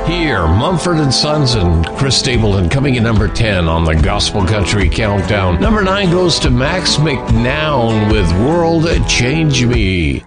Here, Mumford & Sons and Chris Stapleton coming in number 10 on the Gospel Country Countdown. Number 9 goes to Max McNown with World Change Me.